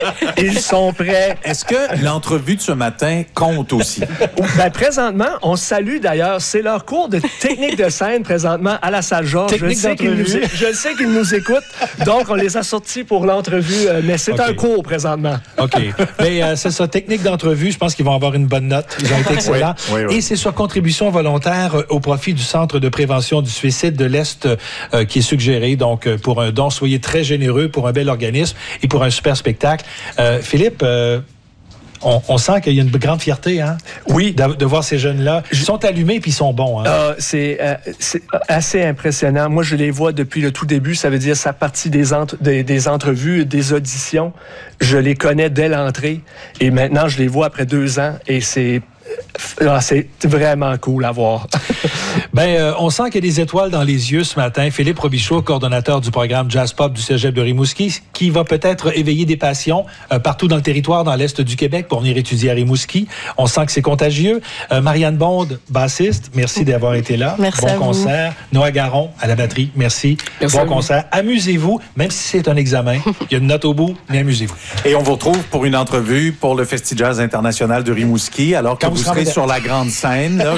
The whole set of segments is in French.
Ils sont prêts. Est-ce que l'entrevue de ce matin compte aussi? Ben, présentement, on salue d'ailleurs. C'est leur cours de technique de scène présentement à la salle Georges. Je sais qu'ils nous écoutent. Donc, on les a sortis pour l'entrevue, mais c'est un cours présentement. OK. Mais c'est ça, technique d'entrevue. Je pense qu'ils vont avoir une bonne note. Ils ont été excellents. Oui. Et c'est sur contribution volontaire au profit du Centre de prévention du suicide de l'Est qui est suggéré. Donc, pour un don, soyez très généreux pour un bel organisme et pour un super spectacle. Philippe, on sent qu'il y a une grande fierté, hein? Oui. De voir ces jeunes-là. Ils sont allumés puis ils sont bons. Hein? C'est assez impressionnant. Moi, je les vois depuis le tout début. Ça veut dire sa partie des entrevues, des auditions. Je les connais dès l'entrée. Et maintenant, je les vois après 2 ans. Et c'est vraiment cool à voir. On sent qu'il y a des étoiles dans les yeux ce matin. Philippe Robichaud, coordonnateur du programme Jazz Pop du Cégep de Rimouski, qui va peut-être éveiller des passions partout dans le territoire, dans l'Est du Québec, pour venir étudier à Rimouski. On sent que c'est contagieux. Marianne Bonde, bassiste, merci d'avoir été là. Merci bon concert. Noah Garon, à la batterie, merci. Bon concert. Amusez-vous, même si c'est un examen. Il y a une note au bout, mais amusez-vous. Et on vous retrouve pour une entrevue pour le Festi-Jazz international de Rimouski, alors que vous serez sur la grande scène. Là,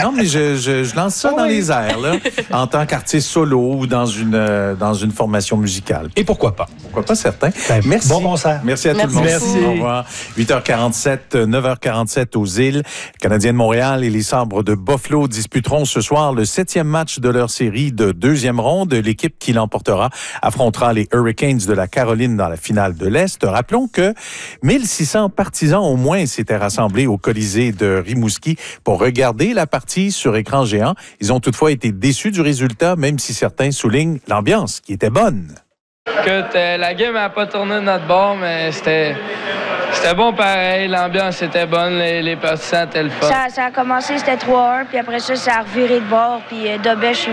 je lance ça dans les airs, là, en tant qu'artiste solo ou dans une formation musicale. Et pourquoi pas? Pourquoi pas, certain. Merci. Bon concert. Merci à tout le monde. Merci. Au revoir. 8h47, 9h47 aux îles. Les Canadiens de Montréal et les Sabres de Buffalo disputeront ce soir le 7e match de leur série de 2e ronde. L'équipe qui l'emportera affrontera les Hurricanes de la Caroline dans la finale de l'Est. Rappelons que 1600 partisans au moins s'étaient rassemblés au Colisée de Rimouski pour regarder la partie sur écran géant. Ils ont toutefois été déçus du résultat, même si certains soulignent l'ambiance qui était bonne. Écoute, la game n'a pas tourné de notre bord, mais c'était bon pareil. L'ambiance était bonne, les partisans étaient le fun. Ça a commencé, c'était 3-1, puis après ça a reviré de bord, puis Dobèche,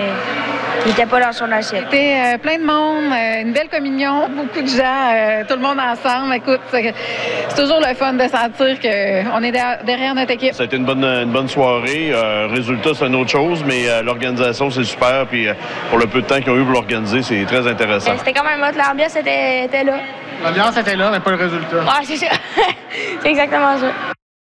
il était pas dans son assiette. C'était plein de monde, une belle communion, beaucoup de gens, tout le monde ensemble. Écoute, c'est toujours le fun de sentir qu'on est derrière notre équipe. Ça a été une bonne soirée. Résultat, c'est une autre chose, mais l'organisation, c'est super. Puis pour le peu de temps qu'ils ont eu pour l'organiser, c'est très intéressant. C'était quand même hot. L'ambiance était là. L'ambiance était là, mais pas le résultat. Ah, c'est ça. C'est exactement ça.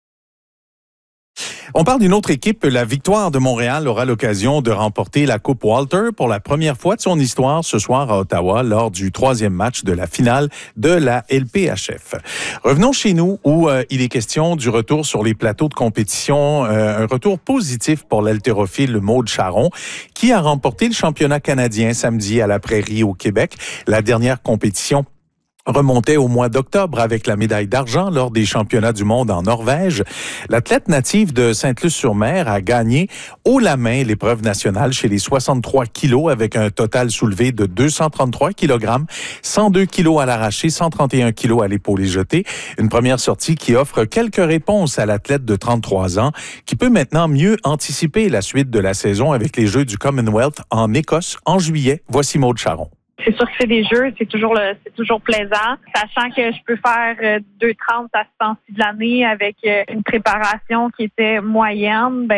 On parle d'une autre équipe. La Victoire de Montréal aura l'occasion de remporter la Coupe Walter pour la première fois de son histoire ce soir à Ottawa lors du 3e match de la finale de la LPHF. Revenons chez nous où il est question du retour sur les plateaux de compétition. Un retour positif pour l'haltérophile Maude Charron qui a remporté le championnat canadien samedi à la Prairie au Québec. La dernière compétition remontait au mois d'octobre avec la médaille d'argent lors des championnats du monde en Norvège. L'athlète native de Sainte-Luce-sur-Mer a gagné haut la main l'épreuve nationale chez les 63 kilos avec un total soulevé de 233 kilogrammes, 102 kilos à l'arraché, 131 kilos à l'épaulé jeté. Une première sortie qui offre quelques réponses à l'athlète de 33 ans qui peut maintenant mieux anticiper la suite de la saison avec les Jeux du Commonwealth en Écosse en juillet. Voici Maude Charron. C'est sûr que c'est des jeux, c'est toujours plaisant. Sachant que je peux faire 2,30 à ce temps-ci de l'année avec une préparation qui était moyenne,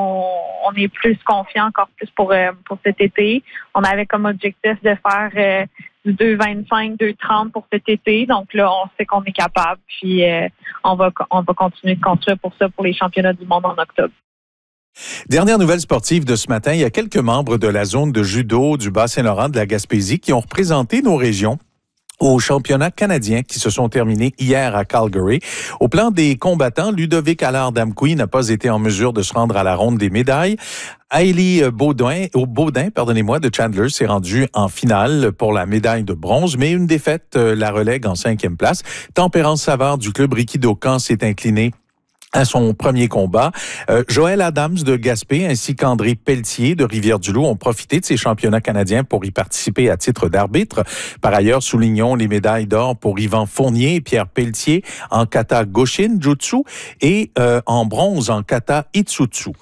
on est plus confiant encore plus pour cet été. On avait comme objectif de faire du 2,25, 2,30 pour cet été. Donc là, on sait qu'on est capable. Puis on va continuer de construire pour ça pour les championnats du monde en octobre. Dernière nouvelle sportive de ce matin, il y a quelques membres de la zone de judo du Bas-Saint-Laurent de la Gaspésie qui ont représenté nos régions aux championnats canadiens qui se sont terminés hier à Calgary. Au plan des combattants, Ludovic Allard-Damkoui n'a pas été en mesure de se rendre à la ronde des médailles. Hailey Baudin, de Chandler s'est rendu en finale pour la médaille de bronze, mais une défaite la relègue en 5e place. Tempérance Savard du club Riquido-Camp s'est incliné à son premier combat. Joël Adams de Gaspé ainsi qu'André Pelletier de Rivière-du-Loup ont profité de ces championnats canadiens pour y participer à titre d'arbitre. Par ailleurs, soulignons les médailles d'or pour Yvan Fournier et Pierre Pelletier en kata Goshin Jutsu et en bronze en kata Itsutsu.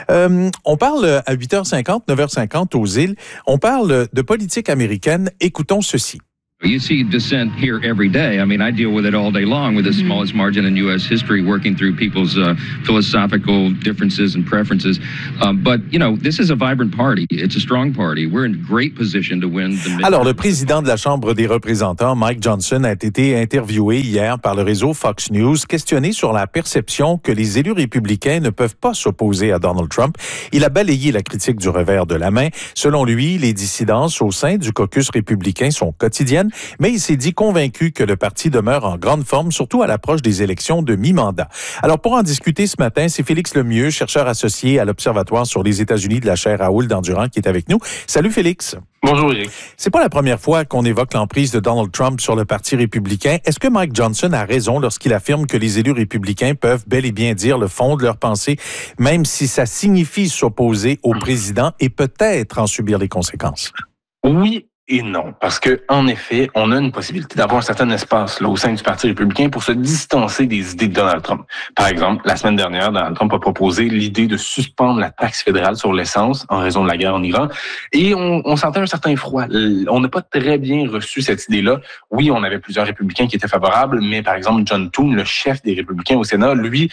On parle à 8h50, 9h50 aux îles. On parle de politique américaine. Écoutons ceci. You see dissent here every day. I mean, I deal with it all day long with the smallest margin in U.S. history, working through people's philosophical differences and preferences. But, you know, this is a vibrant party. It's a strong party. We're in great position to win the midterm. Alors, le président de la Chambre des représentants, Mike Johnson, a été interviewé hier par le réseau Fox News, questionné sur la perception que les élus républicains ne peuvent pas s'opposer à Donald Trump. Il a balayé la critique du revers de la main. Selon lui, les dissidences au sein du caucus républicain sont quotidiennes, mais il s'est dit convaincu que le parti demeure en grande forme, surtout à l'approche des élections de mi-mandat. Alors, pour en discuter ce matin, c'est Félix Lemieux, chercheur associé à l'Observatoire sur les États-Unis de la chaire Raoul-Dandurand, qui est avec nous. Salut Félix. Bonjour Eric. C'est pas la première fois qu'on évoque l'emprise de Donald Trump sur le Parti républicain. Est-ce que Mike Johnson a raison lorsqu'il affirme que les élus républicains peuvent bel et bien dire le fond de leur pensée, même si ça signifie s'opposer au président et peut-être en subir les conséquences? Oui et non, parce que en effet, on a une possibilité d'avoir un certain espace là au sein du Parti républicain pour se distancer des idées de Donald Trump. Par exemple, la semaine dernière, Donald Trump a proposé l'idée de suspendre la taxe fédérale sur l'essence en raison de la guerre en Iran, et on sentait un certain froid. On n'a pas très bien reçu cette idée-là. Oui, on avait plusieurs républicains qui étaient favorables, mais par exemple, John Thune, le chef des républicains au Sénat, lui,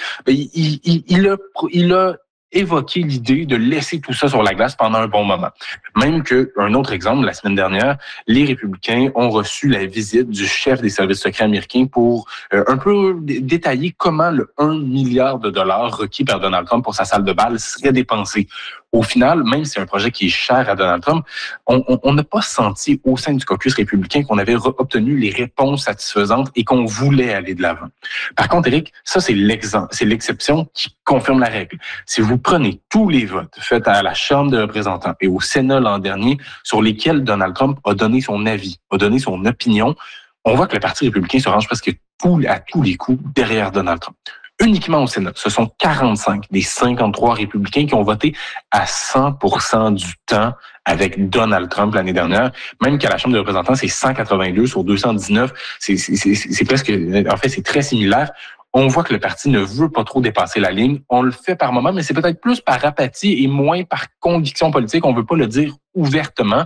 il a évoquer l'idée de laisser tout ça sur la glace pendant un bon moment. Même qu'un autre exemple, la semaine dernière, les républicains ont reçu la visite du chef des services secrets américains pour un peu détailler comment le 1 milliard de dollars requis par Donald Trump pour sa salle de bal serait dépensé. Au final, même si c'est un projet qui est cher à Donald Trump, on n'a pas senti au sein du caucus républicain qu'on avait obtenu les réponses satisfaisantes et qu'on voulait aller de l'avant. Par contre, Eric, ça c'est l'exception qui confirme la règle. Si vous prenez tous les votes faits à la Chambre des représentants et au Sénat l'an dernier sur lesquels Donald Trump a donné son avis, a donné son opinion, on voit que le Parti républicain se range presque à tous les coups derrière Donald Trump. Uniquement au Sénat, ce sont 45 des 53 républicains qui ont voté à 100% du temps avec Donald Trump l'année dernière. Même qu'à la Chambre des représentants, c'est 182 sur 219. C'est presque, en fait, c'est très similaire. On voit que le parti ne veut pas trop dépasser la ligne. On le fait par moment, mais c'est peut-être plus par apathie et moins par conviction politique. On veut pas le dire ouvertement.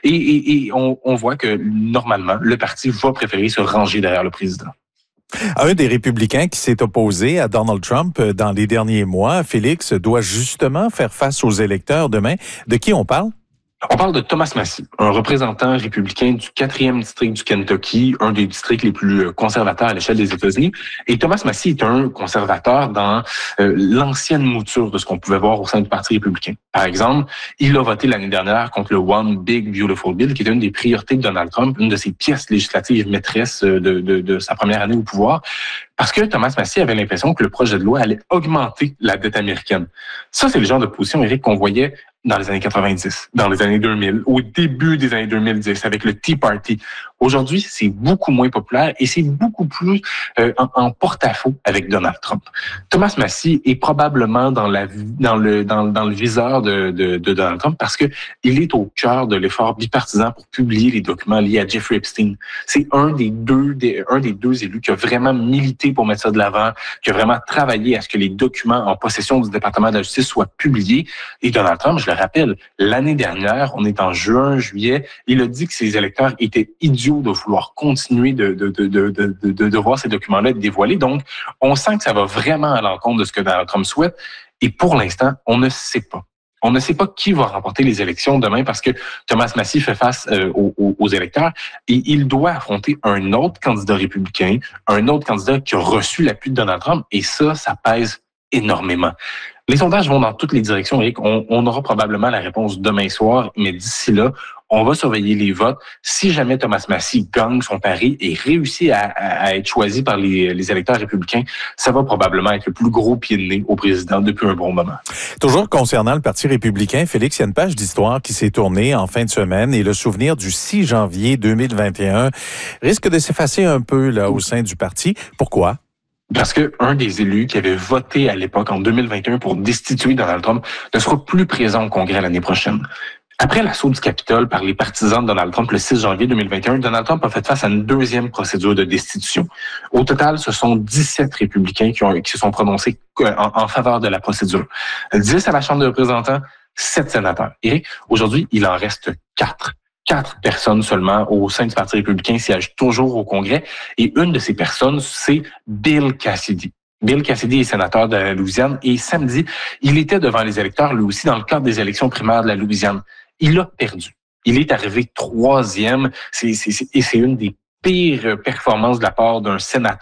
Et on voit que, normalement, le parti va préférer se ranger derrière le président. Un des républicains qui s'est opposé à Donald Trump dans les derniers mois, Félix, doit justement faire face aux électeurs demain. De qui on parle? On parle de Thomas Massie, un représentant républicain du 4e district du Kentucky, un des districts les plus conservateurs à l'échelle des États-Unis. Et Thomas Massie est un conservateur dans l'ancienne mouture de ce qu'on pouvait voir au sein du Parti républicain. Par exemple, il a voté l'année dernière contre le One Big Beautiful Bill, qui était une des priorités de Donald Trump, une de ses pièces législatives maîtresses de sa première année au pouvoir. Parce que Thomas Massie avait l'impression que le projet de loi allait augmenter la dette américaine. Ça, c'est le genre de position, Eric, qu'on voyait dans les années 90, dans les années 2000, au début des années 2010, avec le Tea Party. Aujourd'hui, c'est beaucoup moins populaire et c'est beaucoup plus en porte-à-faux avec Donald Trump. Thomas Massie est probablement dans le viseur de Donald Trump parce que il est au cœur de l'effort bipartisan pour publier les documents liés à Jeffrey Epstein. C'est un des deux élus qui a vraiment milité pour mettre ça de l'avant, qui a vraiment travaillé à ce que les documents en possession du département de la justice soient publiés. Et Donald Trump, je le rappelle, l'année dernière, on est en juin, juillet, il a dit que ses électeurs étaient idiots de vouloir continuer de voir ces documents-là être dévoilés. Donc, on sent que ça va vraiment à l'encontre de ce que Donald Trump souhaite. Et pour l'instant, on ne sait pas. On ne sait pas qui va remporter les élections demain parce que Thomas Massie fait face aux électeurs et il doit affronter un autre candidat républicain, un autre candidat qui a reçu l'appui de Donald Trump et ça pèse énormément. Les sondages vont dans toutes les directions, Eric. On aura probablement la réponse demain soir, mais d'ici là, on va surveiller les votes. Si jamais Thomas Massie gagne son pari et réussit à être choisi par les électeurs républicains, ça va probablement être le plus gros pied de nez au président depuis un bon moment. Toujours concernant le Parti républicain, Félix, il y a une page d'histoire qui s'est tournée en fin de semaine et le souvenir du 6 janvier 2021 risque de s'effacer un peu là au sein du parti. Pourquoi? Parce que un des élus qui avait voté à l'époque, en 2021, pour destituer Donald Trump, ne sera plus présent au Congrès l'année prochaine. Après l'assaut du Capitole par les partisans de Donald Trump le 6 janvier 2021, Donald Trump a fait face à une deuxième procédure de destitution. Au total, ce sont 17 républicains qui se sont prononcés en faveur de la procédure. 10 à la Chambre des représentants, 7 sénateurs. Et aujourd'hui, il en reste 4. 4 personnes seulement au sein du Parti républicain siègent toujours au Congrès. Et une de ces personnes, c'est Bill Cassidy. Bill Cassidy est sénateur de la Louisiane et samedi, il était devant les électeurs, lui aussi, dans le cadre des élections primaires de la Louisiane. Il a perdu. Il est arrivé 3e. C'est une des pires performances de la part d'un sénateur